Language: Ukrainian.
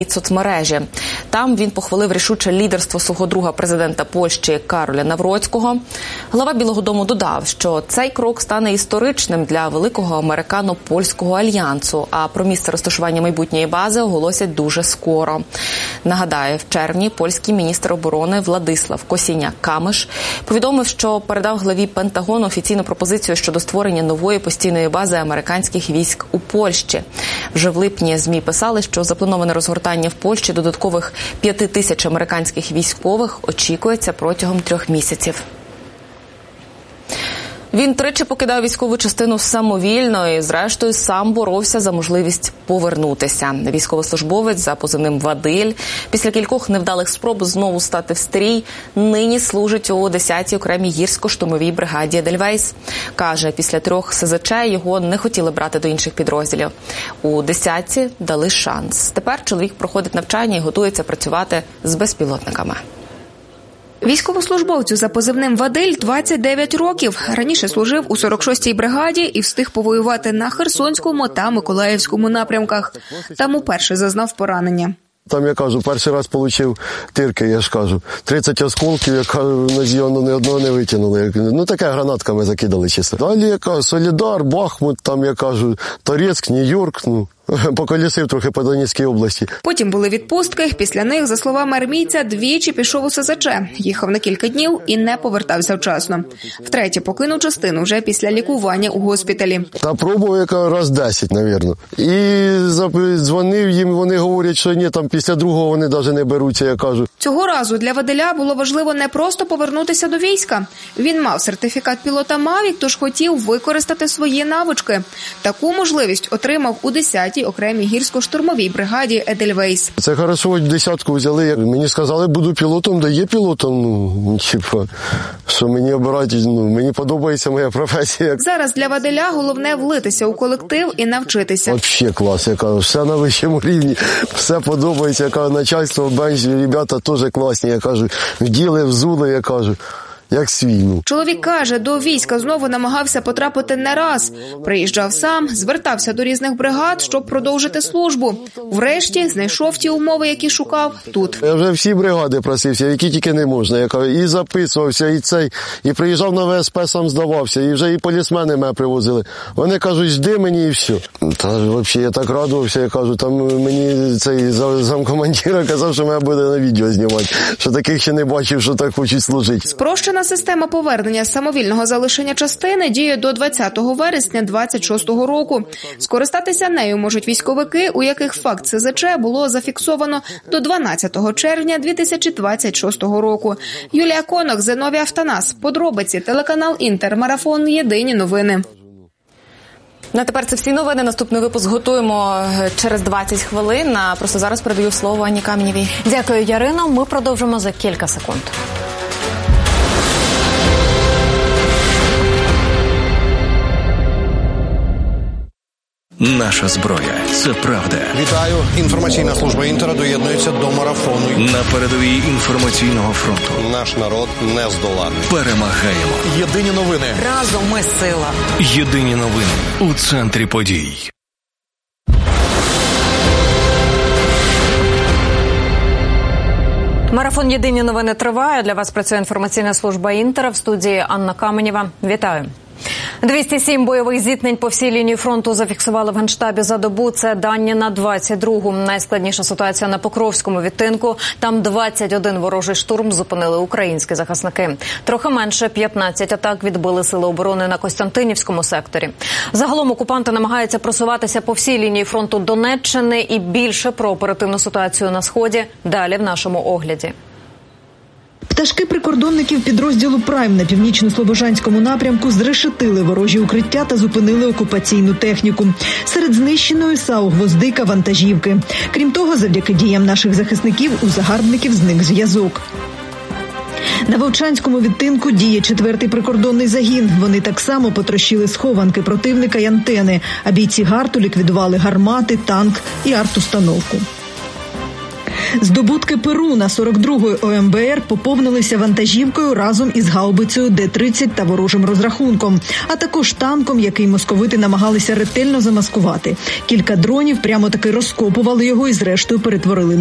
соцмережі. Там він похвалив рішуче лідерство свого друга президента Польщі Кароля Навроцького. Глава Білого дому додав, що цей крок стане історичним для великого американо-польського альянсу, а про місце розташування майбутньої бази оголосять дуже скоро. Нагадаю, в червні польський міністр оборони Владислав Косіняк-Камиш повідомив, що передав главі Пентагону офіційну пропозицію щодо створення нової постійної бази американських військ у Польщі. Вже в липні ЗМІ писали, що заплановане розгортання в Польщі додаткових 5000 американських військових очікується протягом 3 місяців. Він тричі покидав військову частину самовільно і, зрештою, сам боровся за можливість повернутися. Військовослужбовець за позивним «Вадиль» після кількох невдалих спроб знову стати в стрій нині служить у 10-й окремій гірсько-штурмовій бригаді «Едельвейс». Каже, після 3 СЗЧ його не хотіли брати до інших підрозділів. У 10-ті дали шанс. Тепер чоловік проходить навчання і готується працювати з безпілотниками. Військовослужбовцю за позивним «Вадиль» 29 років. Раніше служив у 46-й бригаді і встиг повоювати на Херсонському та Миколаївському напрямках. Там уперше зазнав поранення. Там, я кажу, перший раз отримав тирки, я ж кажу. 30 осколків, я кажу, нозі ні одного не витягнули. Ну, таке гранатками закидали чисто. Далі, я кажу, Солідар, Бахмут, там, я кажу, Торецьк, Нью-Йорк, поколісив трохи по Донецькій області. Потім були відпустки. Після них, за словами армійця, двічі пішов у СЗЧ. Їхав на кілька днів і не повертався вчасно. Втретє покинув частину вже після лікування у госпіталі. Та пробував, яка раз 10, мабуть. І дзвонив їм, вони говорять, що ні, там після другого вони навіть не беруться, я кажу. Цього разу для Вадиля було важливо не просто повернутися до війська. Він мав сертифікат пілота «Мавік», тож хотів використати свої навички. Таку можливість отримав у 10-й окремій гірсько-штурмовій бригаді «Едельвейс». Це хорошо, 10-ку взяли. Мені сказали, буду пілотом, да є пілотом. Що мені обирати, мені подобається моя професія. Зараз для Вадиля головне влитися у колектив і навчитися. Взагалі клас, я кажу, все на вищому рівні, все подобається, я кажу, начальство, бенч, ребята теж класні, я кажу, вділи, взули, я кажу. Як свій. Чоловік каже, до війська знову намагався потрапити не раз. Приїжджав сам, звертався до різних бригад, щоб продовжити службу. Врешті знайшов ті умови, які шукав тут. Я вже всі бригади просився, які тільки не можна. Я кажу, і записувався, і приїжджав на ВСП, сам здавався, і вже і полісмени мене привозили. Вони кажуть, жди мені і все. Та взагалі я так радувався, я кажу, там мені цей замкомандира казав, що мене буде на відео знімати, що таких ще не бачив, що так хочуть служити. Спрощена система повернення самовільного залишення частини діє до 20 вересня 2026 року. Скористатися нею можуть військовики, у яких факт СЗЧ було зафіксовано до 12 червня 2026 року. Юлія Конок, Зиновій Автанас. Подробиці. Телеканал «Інтер». Марафон. Єдині новини. На тепер це всі новини. Наступний випуск готуємо через 20 хвилин. А просто зараз передаю слово Анні Каменєвій. Дякую, Ярино. Ми продовжимо за кілька секунд. Наша зброя – це правда. Вітаю. Інформаційна служба «Інтера» доєднується до марафону. На передовій інформаційного фронту. Наш народ не здоланий. Перемагаємо. Єдині новини. Разом ми сила. Єдині новини у центрі подій. Марафон «Єдині новини» триває. Для вас працює інформаційна служба «Інтера». В студії Анна Каменєва. Вітаю. 207 бойових зіткнень по всій лінії фронту зафіксували в Генштабі за добу. Це дані на 22-гу. Найскладніша ситуація на Покровському відтинку. Там 21 ворожий штурм зупинили українські захисники. Трохи менше 15 атак відбили сили оборони на Костянтинівському секторі. Загалом окупанти намагаються просуватися по всій лінії фронту Донеччини. І більше про оперативну ситуацію на Сході далі в нашому огляді. Пташки прикордонників підрозділу «Прайм» на північно-слобожанському напрямку зрешетили ворожі укриття та зупинили окупаційну техніку. Серед знищеної САУ «Гвоздика» вантажівки. Крім того, завдяки діям наших захисників у загарбників зник зв'язок. На Вовчанському відтинку діє 4-й прикордонний загін. Вони так само потрощили схованки противника й антени, а бійці гарту ліквідували гармати, танк і артустановку. Здобутки ПРУ на 42-ї ОМБР поповнилися вантажівкою разом із гаубицею Д-30 та ворожим розрахунком, а також танком, який московити намагалися ретельно замаскувати. Кілька дронів прямо таки розкопували його і зрештою перетворили